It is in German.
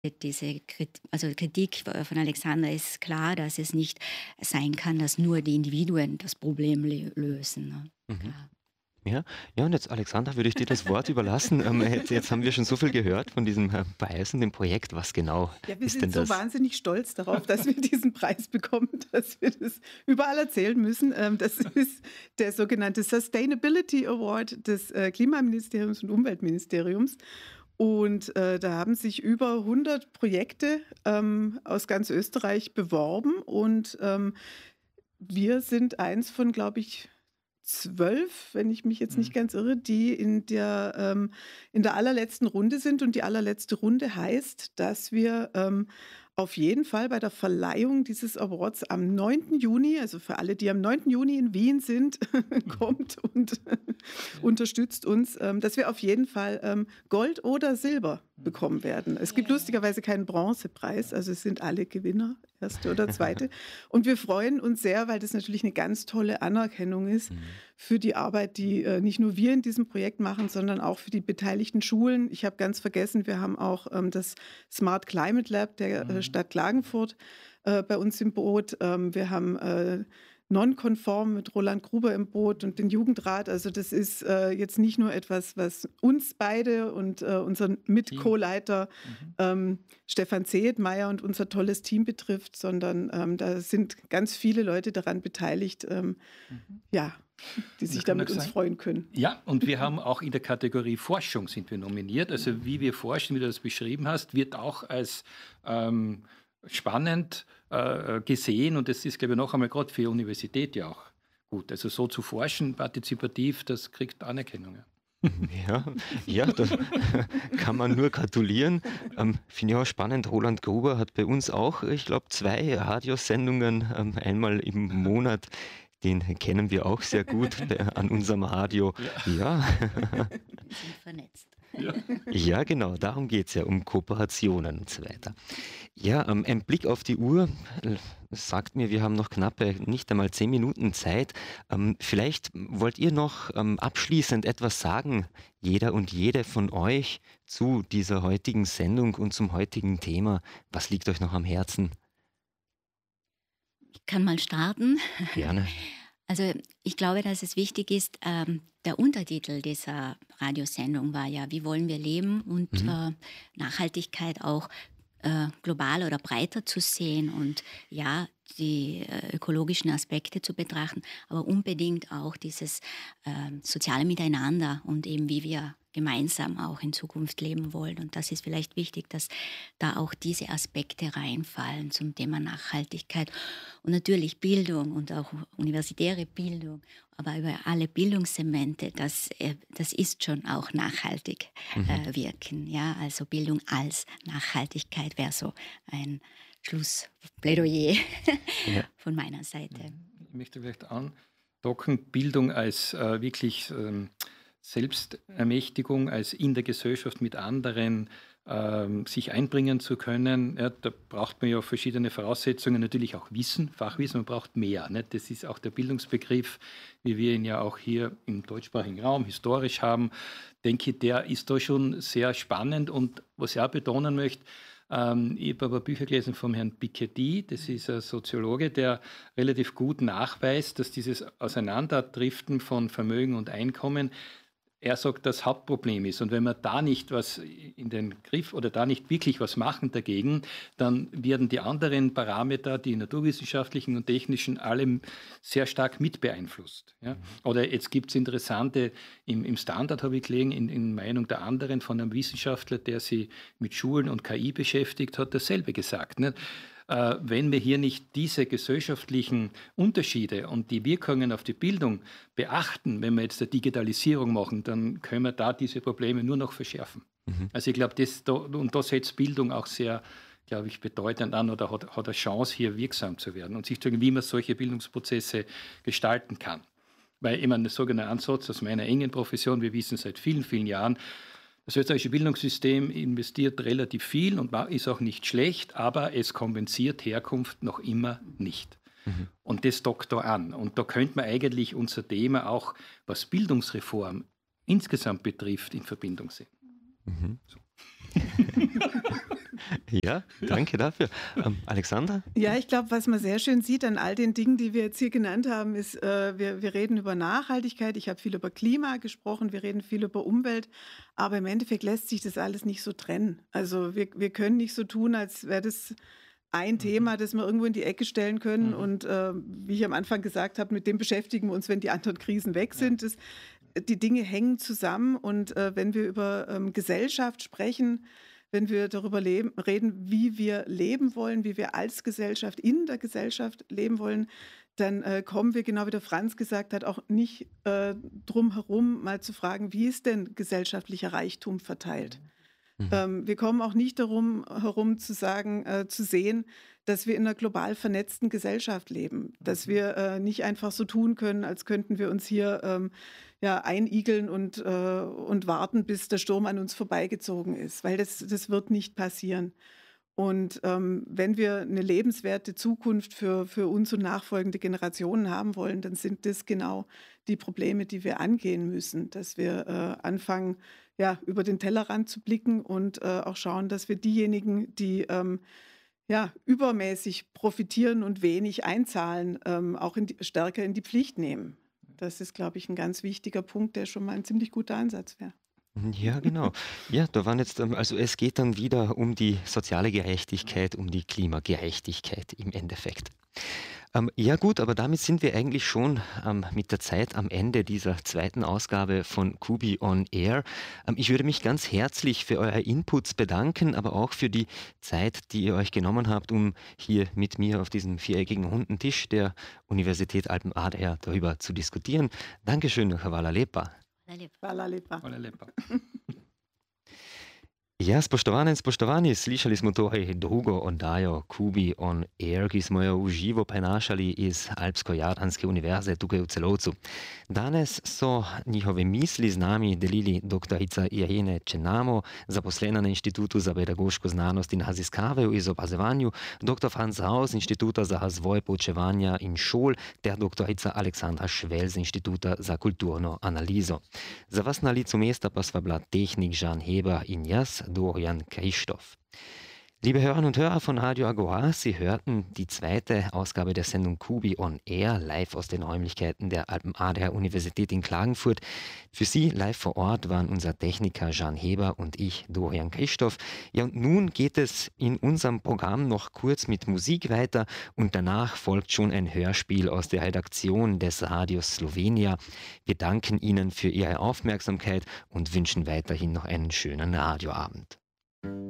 Kritik von Alexander ist klar, dass es nicht sein kann, dass nur die Individuen das Problem lösen. Ne? Mhm. Ja, ja, und jetzt, Alexandra, würde ich dir das Wort überlassen. Jetzt haben wir schon so viel gehört von diesem Preisen, dem Projekt. Was genau Ja, wir ist denn sind so das? wahnsinnig stolz darauf, dass wir diesen Preis bekommen, dass wir das überall erzählen müssen. Das ist der sogenannte Sustainability Award des Klimaministeriums und Umweltministeriums. Und da haben sich über 100 Projekte aus ganz Österreich beworben. Und wir sind eins von, glaube ich, 12, wenn ich mich jetzt nicht ganz irre, die in der allerletzten Runde sind. Und die allerletzte Runde heißt, dass wir auf jeden Fall bei der Verleihung dieses Awards am 9. Juni, also für alle, die am 9. Juni in Wien sind, kommt und unterstützt uns, dass wir auf jeden Fall Gold oder Silber bekommen werden. Es gibt lustigerweise keinen Bronzepreis, also es sind alle Gewinner, erste oder zweite. Und wir freuen uns sehr, weil das natürlich eine ganz tolle Anerkennung ist für die Arbeit, die nicht nur wir in diesem Projekt machen, sondern auch für die beteiligten Schulen. Ich habe ganz vergessen, wir haben auch das Smart Climate Lab der Stadt Klagenfurt bei uns im Boot. Wir haben Nonkonform mit Roland Gruber im Boot und den Jugendrat. Also das ist jetzt nicht nur etwas, was uns beide und unseren Mit-Co-Leiter Stefan Zehetmeier und unser tolles Team betrifft, sondern da sind ganz viele Leute daran beteiligt, die sich damit uns freuen können. Ja, und wir haben auch in der Kategorie Forschung sind wir nominiert. Also wie wir forschen, wie du das beschrieben hast, wird auch als spannend gesehen, und das ist, glaube ich, noch einmal gerade für Universität ja auch gut. Also so zu forschen, partizipativ, das kriegt Anerkennung. Ja, da kann man nur gratulieren. Finde ich auch spannend. Roland Gruber hat bei uns auch, ich glaube, 2 Radiosendungen, einmal im Monat. Den kennen wir auch sehr gut an unserem Radio. Ja. Wir sind vernetzt. Ja, genau, darum geht es ja, um Kooperationen und so weiter. Ja, ein Blick auf die Uhr sagt mir, wir haben noch knappe, nicht einmal 10 Minuten Zeit. Vielleicht wollt ihr noch abschließend etwas sagen, jeder und jede von euch, zu dieser heutigen Sendung und zum heutigen Thema. Was liegt euch noch am Herzen? Ich kann mal starten. Gerne. Also ich glaube, dass es wichtig ist, der Untertitel dieser Radiosendung war ja, wie wollen wir leben, und Nachhaltigkeit auch global oder breiter zu sehen und ja, die ökologischen Aspekte zu betrachten, aber unbedingt auch dieses soziale Miteinander und eben wie wir gemeinsam auch in Zukunft leben wollen. Und das ist vielleicht wichtig, dass da auch diese Aspekte reinfallen zum Thema Nachhaltigkeit. Und natürlich Bildung und auch universitäre Bildung, aber über alle Bildungssegmente, das ist schon auch nachhaltig wirken. Ja? Also Bildung als Nachhaltigkeit wäre so ein Schlussplädoyer von meiner Seite. Ich möchte vielleicht andocken, Bildung als wirklich Selbstermächtigung, als in der Gesellschaft mit anderen sich einbringen zu können. Ja, da braucht man ja verschiedene Voraussetzungen, natürlich auch Wissen, Fachwissen, man braucht mehr. Nicht? Das ist auch der Bildungsbegriff, wie wir ihn ja auch hier im deutschsprachigen Raum historisch haben. Denke, der ist da schon sehr spannend, und was ich auch betonen möchte, ich habe aber Bücher gelesen vom Herrn Piketty, das ist ein Soziologe, der relativ gut nachweist, dass dieses Auseinanderdriften von Vermögen und Einkommen, er sagt, das Hauptproblem ist. Und wenn wir da nicht was in den Griff oder da nicht wirklich was machen dagegen, dann werden die anderen Parameter, die naturwissenschaftlichen und technischen, alle sehr stark mit beeinflusst. Ja? Oder jetzt gibt es interessante, im Standard habe ich gelesen, in Meinung der anderen von einem Wissenschaftler, der sich mit Schulen und KI beschäftigt hat, dasselbe gesagt. Nicht? Wenn wir hier nicht diese gesellschaftlichen Unterschiede und die Wirkungen auf die Bildung beachten, wenn wir jetzt eine Digitalisierung machen, dann können wir da diese Probleme nur noch verschärfen. Also ich glaube, da setzt Bildung auch sehr, glaube ich, bedeutend an oder hat eine Chance, hier wirksam zu werden und sich zu sagen, wie man solche Bildungsprozesse gestalten kann. Weil ich meine, so ein Ansatz aus meiner engen Profession, wir wissen seit vielen, vielen Jahren, das österreichische Bildungssystem investiert relativ viel und ist auch nicht schlecht, aber es kompensiert Herkunft noch immer nicht. Und das dockt da an. Und da könnte man eigentlich unser Thema auch, was Bildungsreform insgesamt betrifft, in Verbindung sehen. So. Ja, danke dafür. Alexandra? Ja, ich glaube, was man sehr schön sieht an all den Dingen, die wir jetzt hier genannt haben, ist, wir reden über Nachhaltigkeit. Ich habe viel über Klima gesprochen, wir reden viel über Umwelt, aber im Endeffekt lässt sich das alles nicht so trennen. Also wir können nicht so tun, als wäre das ein Thema, das wir irgendwo in die Ecke stellen können. Und wie ich am Anfang gesagt habe, mit dem beschäftigen wir uns, wenn die anderen Krisen weg sind. Die Dinge hängen zusammen. Und wenn wir über Gesellschaft sprechen, wenn wir darüber reden, wie wir leben wollen, wie wir als Gesellschaft in der Gesellschaft leben wollen, dann kommen wir, genau wie der Franz gesagt hat, auch nicht drum herum, mal zu fragen, wie ist denn gesellschaftlicher Reichtum verteilt? Wir kommen auch nicht darum herum zu sagen, zu sehen, dass wir in einer global vernetzten Gesellschaft leben, dass wir nicht einfach so tun können, als könnten wir uns hier einigeln und warten, bis der Sturm an uns vorbeigezogen ist, weil das wird nicht passieren. Und wenn wir eine lebenswerte Zukunft für uns und nachfolgende Generationen haben wollen, dann sind das genau die Probleme, die wir angehen müssen, dass wir anfangen, über den Tellerrand zu blicken und auch schauen, dass wir diejenigen, die übermäßig profitieren und wenig einzahlen, auch stärker in die Pflicht nehmen. Das ist, glaube ich, ein ganz wichtiger Punkt, der schon mal ein ziemlich guter Ansatz wäre. Ja, genau. Ja, da waren jetzt, also es geht dann wieder um die soziale Gerechtigkeit, um die Klimagerechtigkeit im Endeffekt. Ja gut, aber damit sind wir eigentlich schon mit der Zeit am Ende dieser zweiten Ausgabe von Kubi on Air. Ich würde mich ganz herzlich für eure Inputs bedanken, aber auch für die Zeit, die ihr euch genommen habt, um hier mit mir auf diesem viereckigen runden Tisch der Universität Alpen-Adria darüber zu diskutieren. Dankeschön, Hvala lepa. Hvala lepa. Hvala lepa. Ja, spoštovane in spoštovani, slišali smo torej drugo oddajo Kubi on Air, ki smo jo v živo prenašali iz Alpsko-Jadranske univerze tukaj v Celovcu. Danes so njihove misli z nami delili doktorica Irene Čenamo, zaposlena na Inštitutu za pedagoško znanost in raziskave v izobrazovanju, dr. Franz Rau z Inštituta za razvoj poučevanja in šol ter doktorica Aleksandra Švel z Inštituta za kulturno analizo. Za vas na licu mesta pa sva bila tehnik Žan Heber in jaz, Dorian Christoph. Liebe Hörerinnen und Hörer von Radio Agora, Sie hörten die zweite Ausgabe der Sendung Kubi on Air, live aus den Räumlichkeiten der Alpen-Adria-Universität in Klagenfurt. Für Sie live vor Ort waren unser Techniker Jan Heber und ich, Dorian Christoph. Ja, und nun geht es in unserem Programm noch kurz mit Musik weiter und danach folgt schon ein Hörspiel aus der Redaktion des Radios Slovenia. Wir danken Ihnen für Ihre Aufmerksamkeit und wünschen weiterhin noch einen schönen Radioabend.